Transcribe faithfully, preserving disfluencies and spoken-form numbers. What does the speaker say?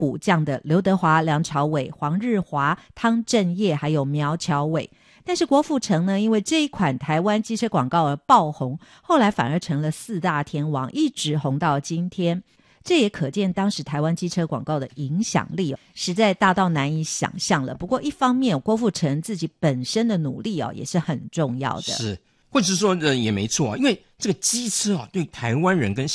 补将的刘德华、梁朝伟、黄日华、汤镇业还有苗侨伟。但是郭富城呢，因为这一款台湾机车广告而爆红，后来反而成了四大天王，一直红到今天。这也可见当时台湾机车广告的影响力、哦、实在大到难以想象了。不过一方面郭富城自己本身的努力、哦、也是很重要的。 是，或者是说、呃、也没错、啊、因为这个机车、啊、对台湾人跟